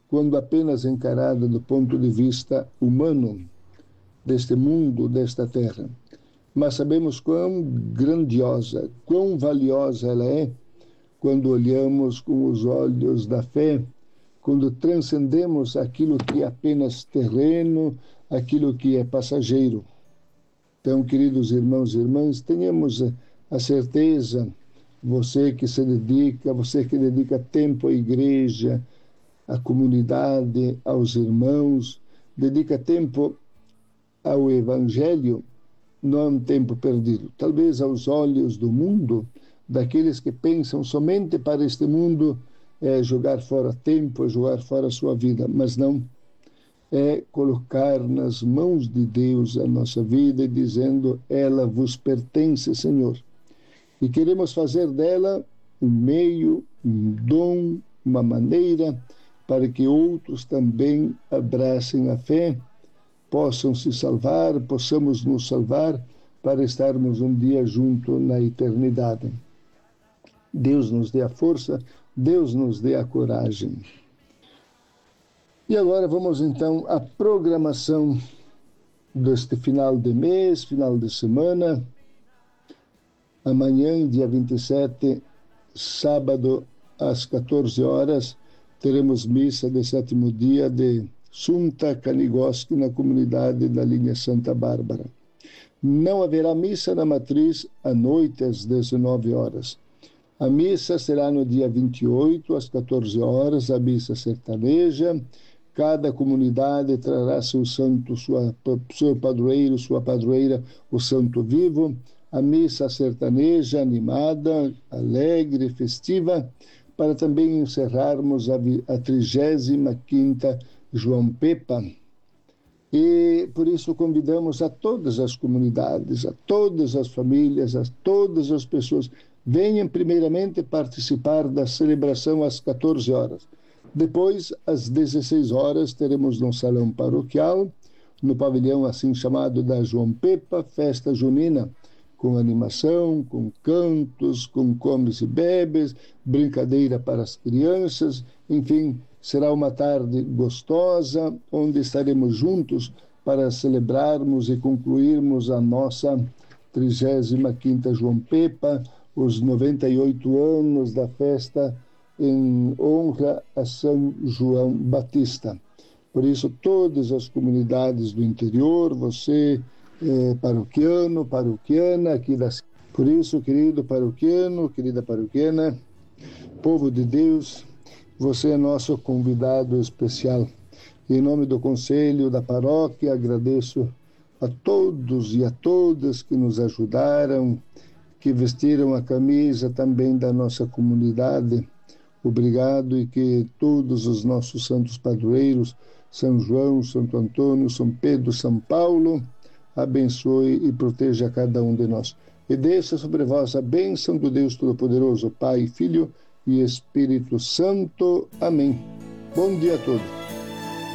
quando apenas encarada do ponto de vista humano, deste mundo, desta terra. Mas sabemos quão grandiosa, quão valiosa ela é quando olhamos com os olhos da fé, quando transcendemos aquilo que é apenas terreno, aquilo que é passageiro. Então, queridos irmãos e irmãs, tenhamos a certeza, você que dedica tempo à igreja, à comunidade, aos irmãos, dedica tempo ao Evangelho, não é um tempo perdido. Talvez aos olhos do mundo, daqueles que pensam somente para este mundo, é jogar fora tempo, é jogar fora sua vida, mas não. É colocar nas mãos de Deus a nossa vida, dizendo, ela vos pertence, Senhor. E queremos fazer dela um meio, um dom, uma maneira, para que outros também abracem a fé, possam se salvar, possamos nos salvar, para estarmos um dia junto na eternidade. Deus nos dê a força, Deus nos dê a coragem. E agora vamos então à programação deste final de mês, final de semana. Amanhã, dia 27, sábado, às 14 horas, teremos missa de sétimo dia de Sunta Canigoski na comunidade da linha Santa Bárbara. Não haverá missa na matriz à noite, às 19 horas. A missa será no dia 28, às 14 horas, a missa sertaneja. Cada comunidade trará seu santo, seu padroeiro, sua padroeira, o santo vivo. A missa sertaneja, animada, alegre, festiva, para também encerrarmos a 35ª João Pepa. E por isso convidamos a todas as comunidades, a todas as famílias, a todas as pessoas, venham primeiramente participar da celebração às 14 horas. Depois, às 16 horas, teremos no salão paroquial, no pavilhão assim chamado da João Pepa, festa junina, com animação, com cantos, com comes e bebes, brincadeira para as crianças, enfim, será uma tarde gostosa, onde estaremos juntos para celebrarmos e concluirmos a nossa 35ª João Pepa, os 98 anos da festa em honra a São João Batista. Por isso, todas as comunidades do interior, você, paroquiano, paroquiana, aqui da... Por isso, querido paroquiano, querida paroquiana, povo de Deus, você é nosso convidado especial. Em nome do Conselho da Paróquia, agradeço a todos e a todas que nos ajudaram, que vestiram a camisa também da nossa comunidade. Obrigado, e que todos os nossos santos padroeiros, São João, Santo Antônio, São Pedro, São Paulo, abençoe e proteja cada um de nós. E desça sobre vós a bênção do Deus Todo-Poderoso, Pai, Filho e Espírito Santo. Amém. Bom dia a todos.